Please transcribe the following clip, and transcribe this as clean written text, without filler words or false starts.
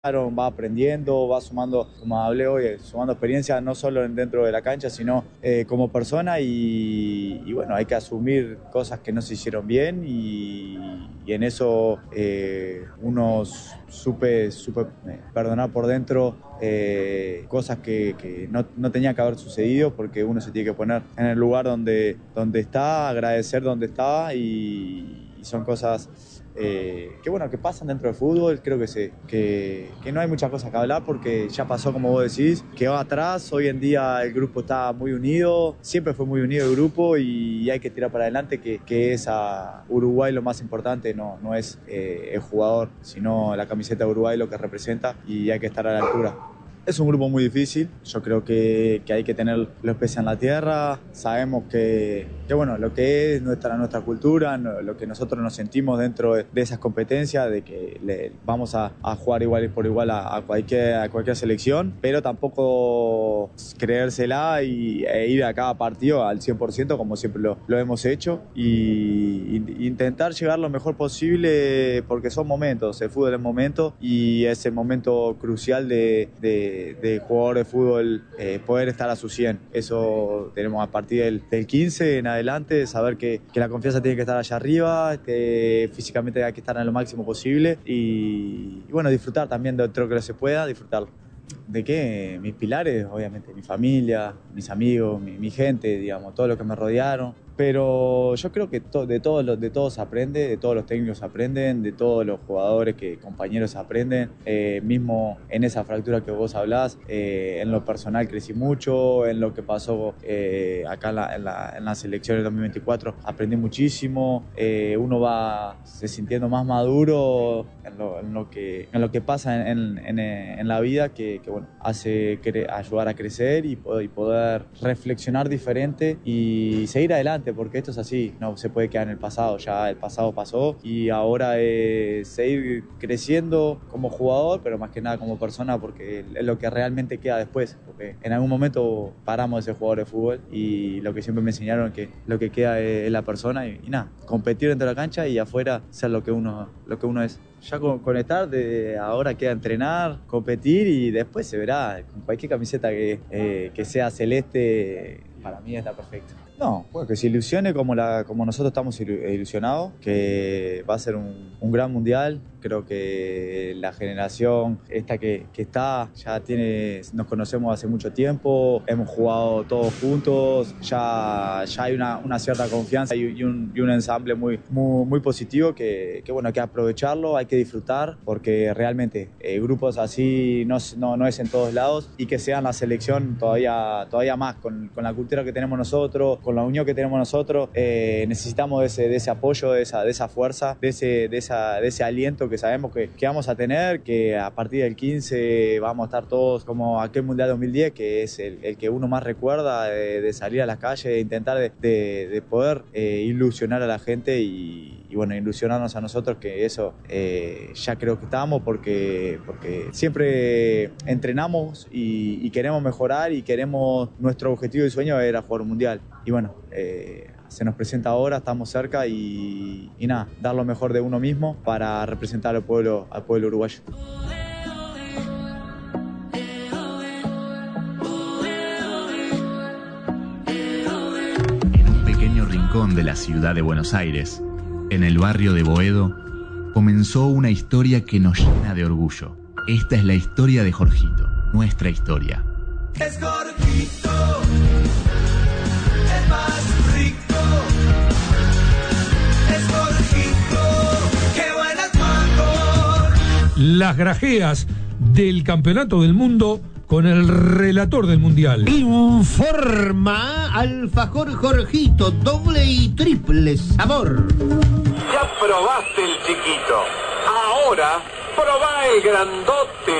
va aprendiendo, va sumando, como hablé hoy, sumando experiencia no solo dentro de la cancha, sino como persona y bueno, hay que asumir cosas que no se hicieron bien y en eso uno supe perdonar por dentro cosas que no tenían que haber sucedido, porque uno se tiene que poner en el lugar donde está, agradecer donde estaba y son cosas que pasan dentro del fútbol. Creo que no hay muchas cosas que hablar porque ya pasó, como vos decís, quedó atrás. Hoy en día el grupo está muy unido, siempre fue muy unido el grupo y hay que tirar para adelante, que es a Uruguay lo más importante, no es el jugador, sino la camiseta de Uruguay lo que representa y hay que estar a la altura. Es un grupo muy difícil, yo creo que hay que tener los pies en la tierra. Sabemos que bueno, lo que es nuestra cultura, lo que nosotros nos sentimos dentro de esas competencias, de que vamos a jugar igual por igual a cualquier selección, pero tampoco creérsela e ir a cada partido al 100% como siempre lo hemos hecho y intentar llegar lo mejor posible, porque son momentos, el fútbol es momento y es el momento crucial de jugador de fútbol, poder estar a su 100. Eso tenemos a partir del 15 en adelante, saber que la confianza tiene que estar allá arriba, físicamente hay que estar en lo máximo posible y bueno, disfrutar también dentro de lo que se pueda, disfrutarlo. ¿De qué? Mis pilares, obviamente, mi familia, mis amigos, mi gente, digamos, todo lo que me rodearon. Pero yo creo que de todos se aprende, de todos los técnicos aprenden, de todos los jugadores, compañeros aprenden. Mismo en esa fractura que vos hablás, en lo personal crecí mucho, en lo que pasó acá en la selección del 2024 aprendí muchísimo. Uno va se sintiendo más maduro en lo que pasa en la vida, que bueno, hace ayudar a crecer y poder reflexionar diferente y seguir adelante, porque esto es así, no se puede quedar en el pasado, ya el pasado pasó y ahora es seguir creciendo como jugador, pero más que nada como persona, porque es lo que realmente queda después, porque en algún momento paramos de ser jugador de fútbol y lo que siempre me enseñaron es que lo que queda es la persona y nada, competir dentro de la cancha y afuera ser lo que uno es. Ya con estar, ahora queda entrenar, competir y después se verá. Con cualquier camiseta que sea celeste, para mí está perfecto. No, bueno, que se ilusione como nosotros estamos ilusionados, que va a ser un gran mundial. Creo que la generación esta que está nos conocemos hace mucho tiempo, hemos jugado todos juntos, ya hay una cierta confianza y un ensamble muy positivo que bueno, hay que aprovecharlo, hay que disfrutar, porque realmente grupos así no es en todos lados, y que sean la selección todavía más, con la cultura que tenemos nosotros, con la unión que tenemos nosotros. Necesitamos de ese apoyo, de esa fuerza, de ese aliento que sabemos que vamos a tener, que a partir del 15 vamos a estar todos como aquel Mundial 2010, que es el que uno más recuerda, de salir a las calles, de intentar de poder ilusionar a la gente y bueno, ilusionarnos a nosotros, que eso ya creo que estamos, porque siempre entrenamos y queremos mejorar y nuestro objetivo y sueño era jugar un mundial. Y bueno, se nos presenta ahora, estamos cerca y nada, dar lo mejor de uno mismo para representar al pueblo uruguayo. En un pequeño rincón de la ciudad de Buenos Aires, en el barrio de Boedo, comenzó una historia que nos llena de orgullo. Esta es la historia de Jorgito, nuestra historia. Es Jorgito, el más rico. Es Jorgito, qué buena es tu amor. Las grajeas del Campeonato del Mundo con el relator del Mundial. Informa Alfajor Jorgito, doble y triple sabor. Ya probaste el chiquito, ahora probá el grandote.